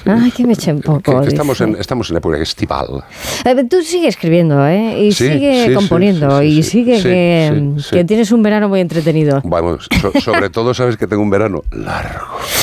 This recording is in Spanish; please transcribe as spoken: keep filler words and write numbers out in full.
Ay, que me eche un poco. Que, que estamos, en, estamos en época estival. Eh, tú sigues escribiendo, ¿eh? Y sí, sigue sí, componiendo. Sí, sí, sí, y sí, sigue sí, que, sí, sí. que tienes un verano muy entretenido. Vamos, so, sobre todo sabes que tengo un verano largo.